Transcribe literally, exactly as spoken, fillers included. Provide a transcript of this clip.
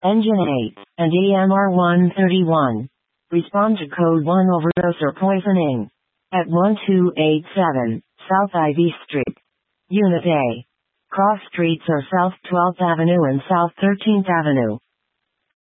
Engine eight, and E M R one thirty-one. Respond to code one overdose or poisoning. At one two eight seven, South Ivy Street. Unit A. Cross streets are South twelfth Avenue and South thirteenth Avenue.